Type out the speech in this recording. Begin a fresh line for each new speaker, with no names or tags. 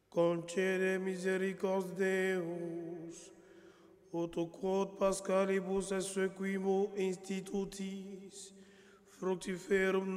concede misericordias Deus, ut quod Pascalibus et sequimo institutis fructiferum